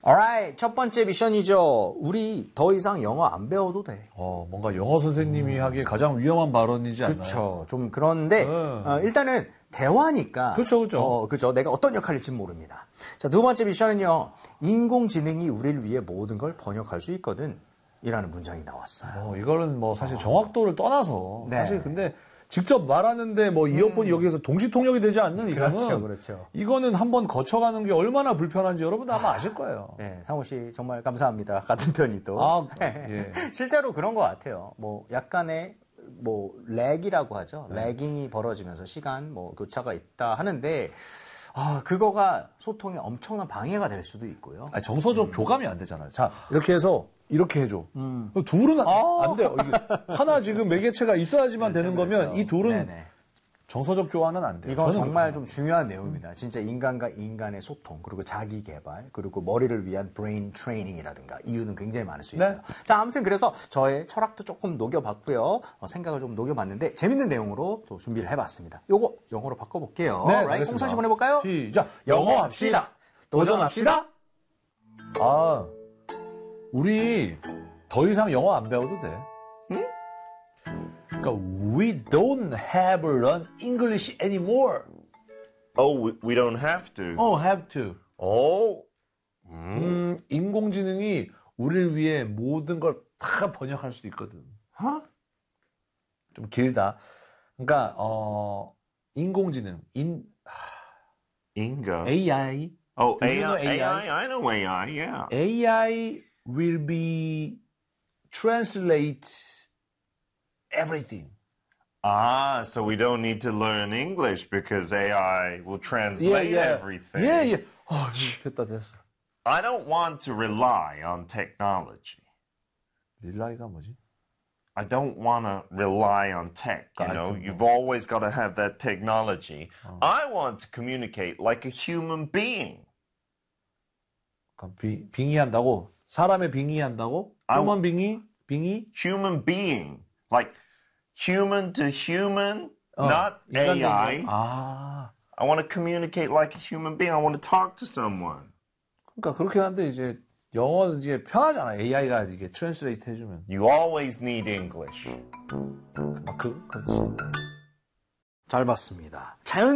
alright, 첫 번째 미션이죠. 우리 더 이상 영어 안 배워도 돼. 뭔가 영어 선생님이 하기에 가장 위험한 발언이지 않나요? 그렇죠. 좀 그런데 일단은 대화니까. 그렇죠. 그죠. 내가 어떤 역할일지 모릅니다. 자, 두 번째 미션은요. 인공지능이 우리를 위해 모든 걸 번역할 수 있거든. 이라는 문장이 나왔어요. 이거는 뭐 사실 정확도를 떠나서 네. 사실 근데 직접 말하는데 뭐 이어폰이 여기에서 동시 통역이 되지 않는 이상은 그렇죠. 이거는 한번 거쳐가는 게 얼마나 불편한지 여러분도 아마 아실 거예요. 네, 상호 씨 정말 감사합니다. 같은 편이 또. 예. 실제로 그런 것 같아요. 뭐 약간의 뭐 렉이라고 하죠. 렉이 벌어지면서 시간 뭐 교차가 있다 하는데 그거가 소통에 엄청난 방해가 될 수도 있고요. 정서적 교감이 안 되잖아요. 자, 이렇게 해서 이렇게 해줘. 둘은 안 돼요. 이게 하나 지금 매개체가 있어야지만 되는 거면 이 둘은 정서적 교환은 안 돼요. 이건 정말 좀 중요한 내용입니다. 진짜 인간과 인간의 소통, 그리고 자기 개발, 그리고 머리를 위한 브레인 트레이닝이라든가 이유는 굉장히 많을 수 있어요. 자, 아무튼 그래서 저의 철학도 조금 녹여봤고요. 생각을 좀 녹여봤는데 재밌는 내용으로 또 준비를 해봤습니다. 요거 영어로 바꿔볼게요. 네, right? 홍철 씨 보내볼까요? 시작. 영어 합시다. 도전합시다. 우리 더 이상 영어 안 배워도 돼. 그러니까 we don't have to learn English anymore. Oh, we don't have to. have to. 인공지능이 우리를 위해 모든 걸 다 번역할 수 있거든. 좀 길다. 그러니까 인공지능, Ingo. AI. Oh, Do you know AI. I know AI. Yeah. AI will be translate everything. So we don't need to learn English because AI will translate everything. Yeah. 됐다. I don't want to rely on technology. 릴라이가 뭐지? I don't want to rely on tech. You know, you've always got to have that technology. I want to communicate like a human being. 빙의한다고? 사람의 빙의한다고? human 빙의? Human being. Like human to human, not AI. I want to communicate like a human being. I want to talk to someone. 그러니까 그렇긴 한데 이제 영어는 이제 편하잖아. AI가 이게 트랜스레이트 해주면. You always need English. 그렇지. 잘 봤습니다.